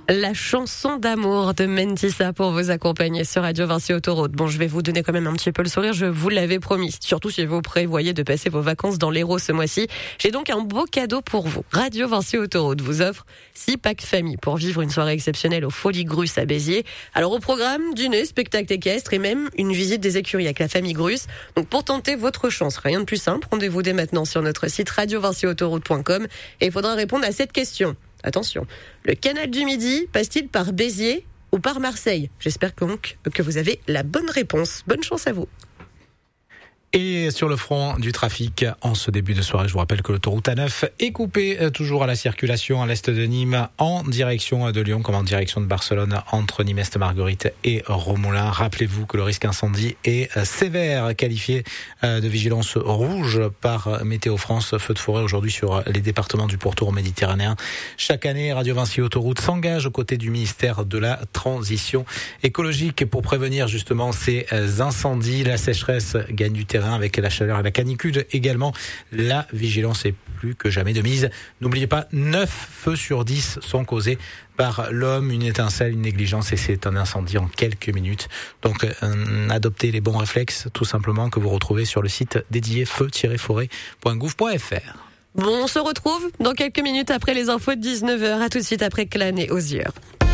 La chanson d'amour de Mentissa pour vous accompagner sur Radio Vinci Autoroute. Bon, je vais vous donner quand même un petit peu le sourire, je vous l'avais promis. Surtout si vous prévoyez de passer vos vacances dans l'Hérault ce mois-ci. J'ai donc un beau cadeau pour vous. Radio Vinci Autoroute vous offre 6 packs famille pour vivre une soirée exceptionnelle aux Folies Grus à Béziers. Alors au programme, dîner, spectacle équestre et même une visite des écuries avec la famille Grus. Donc pour tenter votre chance, rien de plus simple, rendez-vous dès maintenant sur notre site radiovinciautoroute.com et il faudra répondre à cette question. Attention, le canal du Midi passe-t-il par Béziers ou par Marseille ? J'espère donc que vous avez la bonne réponse. Bonne chance à vous. Et sur le front du trafic, en ce début de soirée, je vous rappelle que l'autoroute A9 est coupée toujours à la circulation à l'est de Nîmes, en direction de Lyon comme en direction de Barcelone, entre Nîmes-Est-Marguerite et Romoulin. Rappelez-vous que le risque incendie est sévère, qualifié de vigilance rouge par Météo France. Feu de forêt aujourd'hui sur les départements du pourtour méditerranéen. Chaque année, Radio Vinci Autoroute s'engage aux côtés du ministère de la Transition écologique pour prévenir justement ces incendies. La sécheresse gagne du terrain avec la chaleur et la canicule également. La vigilance est plus que jamais de mise. N'oubliez pas, 9 feux sur 10 sont causés par l'homme, une étincelle, une négligence et c'est un incendie en quelques minutes. Donc adoptez les bons réflexes tout simplement que vous retrouvez sur le site dédié feu-forêt.gouv.fr. Bon, on se retrouve dans quelques minutes après les infos de 19h. À tout de suite après Clan et Osier.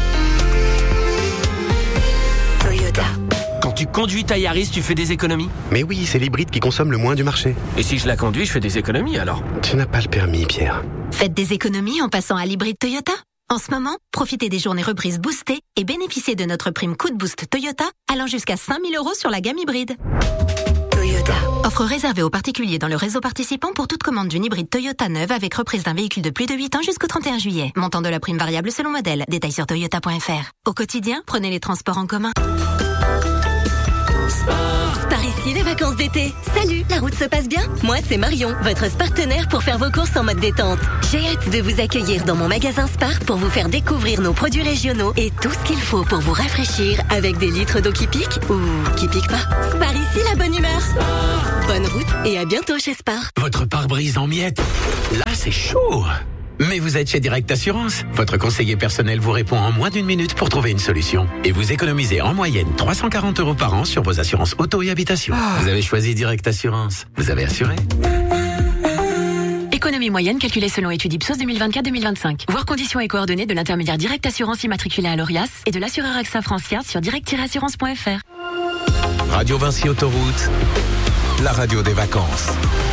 Toyota. Quand tu conduis ta Yaris, tu fais des économies ? Mais oui, c'est l'hybride qui consomme le moins du marché. Et si je la conduis, je fais des économies alors ? Tu n'as pas le permis, Pierre. Faites des économies en passant à l'hybride Toyota. En ce moment, profitez des journées reprises boostées et bénéficiez de notre prime Coup de Boost Toyota allant jusqu'à 5 000 € sur la gamme hybride. Toyota. Offre réservée aux particuliers dans le réseau participant pour toute commande d'une hybride Toyota neuve avec reprise d'un véhicule de plus de 8 ans jusqu'au 31 juillet. Montant de la prime variable selon modèle. Détails sur toyota.fr. Au quotidien, prenez les transports en commun. Par ici les vacances d'été. Salut, la route se passe bien ? Moi c'est Marion, votre partenaire pour faire vos courses en mode détente. J'ai hâte de vous accueillir dans mon magasin Spar pour vous faire découvrir nos produits régionaux et tout ce qu'il faut pour vous rafraîchir avec des litres d'eau qui piquent ou qui piquent pas. Spar ici la bonne humeur. Spar. Bonne route et à bientôt chez Spar. Votre pare-brise en miettes, là c'est chaud. Mais vous êtes chez Direct Assurance. Votre conseiller personnel vous répond en moins d'1 minute pour trouver une solution. Et vous économisez en moyenne 340 € par an sur vos assurances auto et habitation. Vous avez choisi Direct Assurance. Vous avez assuré. Économie moyenne calculée selon étude Ipsos 2024-2025. Voir conditions et coordonnées de l'intermédiaire Direct Assurance immatriculé à l'ORIAS et de l'assureur AXA Francière sur direct-assurance.fr. Radio Vinci Autoroute, la radio des vacances.